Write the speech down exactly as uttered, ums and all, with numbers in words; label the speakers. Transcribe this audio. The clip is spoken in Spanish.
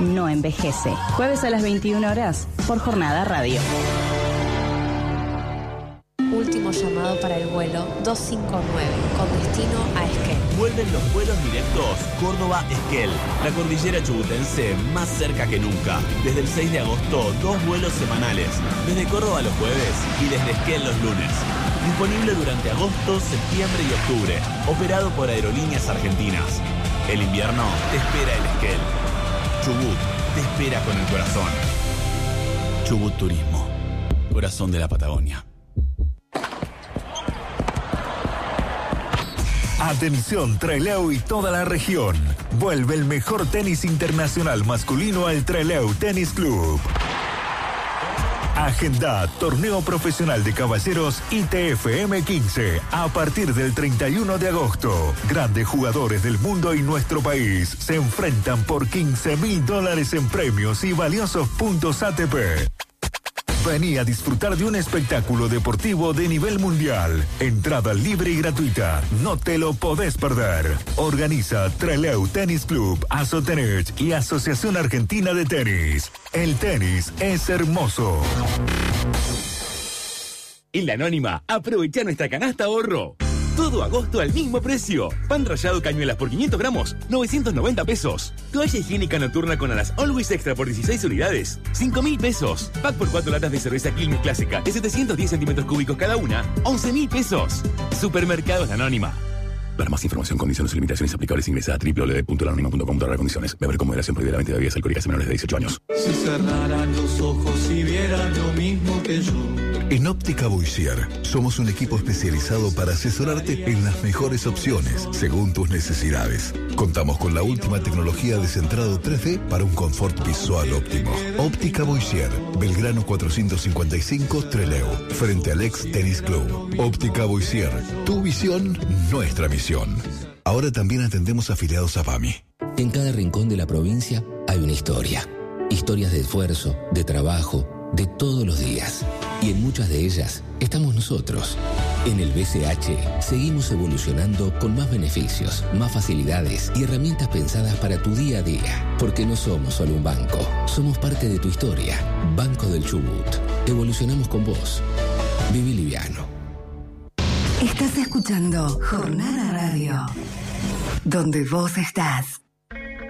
Speaker 1: no envejece. Jueves a las veintiuna horas por Jornada Radio.
Speaker 2: Último llamado para el vuelo dos cinco nueve con destino a Esquel.
Speaker 3: Vuelven los vuelos directos Córdoba-Esquel, la cordillera chubutense más cerca que nunca. Desde el seis de agosto, dos vuelos semanales, desde Córdoba los jueves y desde Esquel los lunes. Disponible durante agosto, septiembre y octubre, operado por Aerolíneas Argentinas. El invierno te espera el Esquel. Chubut te espera con el corazón. Chubut Turismo, corazón de la Patagonia.
Speaker 4: Atención Trelew y toda la región. Vuelve el mejor tenis internacional masculino al Trelew Tennis Club. Agenda Torneo Profesional de Caballeros I T F M quince a partir del treinta y uno de agosto. Grandes jugadores del mundo y nuestro país se enfrentan por quince mil dólares en premios y valiosos puntos A T P. Vení a disfrutar de un espectáculo deportivo de nivel mundial. Entrada libre y gratuita. No te lo podés perder. Organiza Trelew Tennis Club, Asotenech y Asociación Argentina de Tenis. El tenis es hermoso.
Speaker 5: En La Anónima, aprovecha nuestra canasta ahorro. Todo agosto al mismo precio. Pan rallado cañuelas por quinientos gramos, novecientos noventa pesos. Toalla higiénica nocturna con alas Always Extra por dieciséis unidades, cinco mil pesos. Pack por cuatro latas de cerveza Quilmes Clásica de setecientos diez centímetros cúbicos cada una, once mil pesos. Supermercados La Anónima. Para más información, condiciones y limitaciones aplicables, ingresa a doble u doble u doble u punto la anónima punto com barra condiciones. Beber con moderación, prohibida la venta de bebidas alcohólicas a menores de dieciocho años.
Speaker 6: Si cerraran los ojos y vieran lo mismo que yo.
Speaker 7: En Óptica Boissier somos un equipo especializado para asesorarte en las mejores opciones según tus necesidades. Contamos con la última tecnología de centrado tres D para un confort visual óptimo. Óptica Boissier, Belgrano cuatrocientos cincuenta y cinco, Trelew, frente al ex Tennis Club. Óptica Boissier, tu visión, nuestra misión. Ahora también atendemos afiliados a PAMI.
Speaker 8: En cada rincón de la provincia hay una historia. Historias de esfuerzo, de trabajo, de todos los días. Y en muchas de ellas estamos nosotros. En el B C H seguimos evolucionando con más beneficios, más facilidades y herramientas pensadas para tu día a día. Porque no somos solo un banco, somos parte de tu historia. Banco del Chubut. Evolucionamos con vos. Viví liviano.
Speaker 9: Estás escuchando Jornada Radio, donde vos estás.